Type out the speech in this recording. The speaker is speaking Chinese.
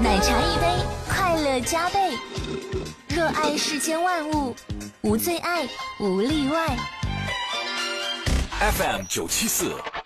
奶茶一杯，快乐加倍。热爱世间万物，无最爱，无例外。 FM 974